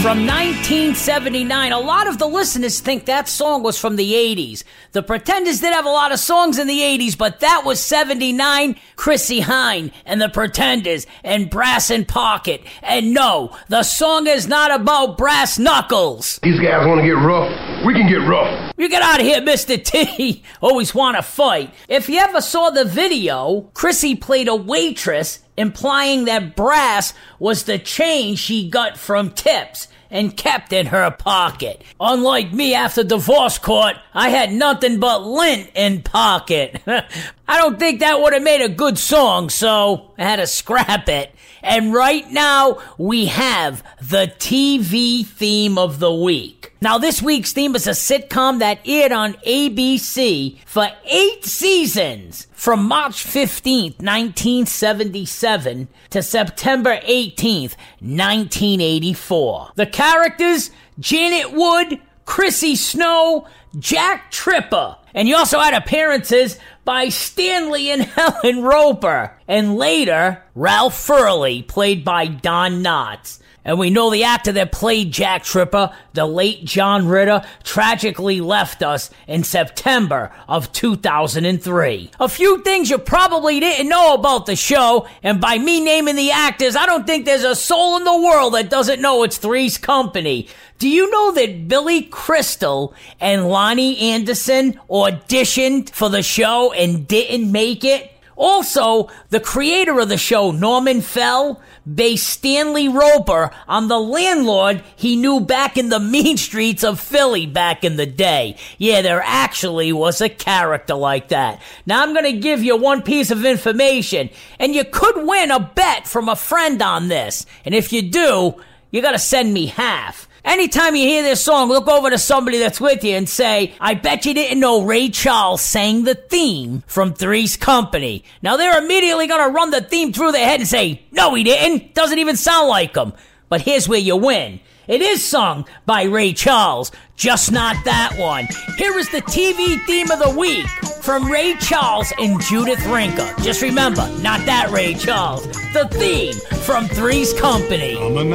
From 1979, a lot of the listeners think that song was from the 80s. The Pretenders did have a lot of songs in the 80s, but that was 79, Chrissie Hynde and the Pretenders and Brass and Pocket. And no, the song is not about brass knuckles. These guys want to get rough. We can get rough. You get out of here, Mr. T. Always want to fight. If you ever saw the video, Chrissie played a waitress, implying that brass was the change she got from tips and kept in her pocket. Unlike me after divorce court, I had nothing but lint in pocket. I don't think that would have made a good song, so I had to scrap it. And right now, we have the TV theme of the week. Now, this week's theme is a sitcom that aired on ABC for 8 seasons, from March 15th, 1977 to September 18th, 1984. The characters, Janet Wood, Chrissy Snow, Jack Tripper. And you also had appearances by Stanley and Helen Roper. And later, Ralph Furley, played by Don Knotts. And we know the actor that played Jack Tripper, the late John Ritter, tragically left us in September of 2003. A few things you probably didn't know about the show, and by me naming the actors, I don't think there's a soul in the world that doesn't know it's Three's Company. Do you know that Billy Crystal and Lonnie Anderson auditioned for the show and didn't make it? Also, the creator of the show, Norman Fell, based Stanley Roper on the landlord he knew back in the mean streets of Philly back in the day. Yeah, there actually was a character like that. Now, I'm going to give you one piece of information, and you could win a bet from a friend on this. And if you do, you got to send me half. Anytime you hear this song, look over to somebody that's with you and say, I bet you didn't know Ray Charles sang the theme from Three's Company. Now, they're immediately going to run the theme through their head and say, no, he didn't. Doesn't even sound like him. But here's where you win. It is sung by Ray Charles, just not that one. Here is the TV theme of the week from Ray Charles and Judith Rinker. Just remember, not that Ray Charles. The theme from Three's Company.